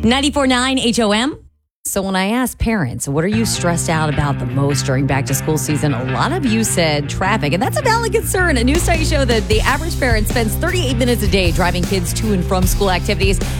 94.9 HOM. So when I asked parents, what are you stressed out about the most during back to school season? A lot of you said traffic, and that's a valid concern. A new study showed that the average parent spends 38 minutes a day driving kids to and from school activities.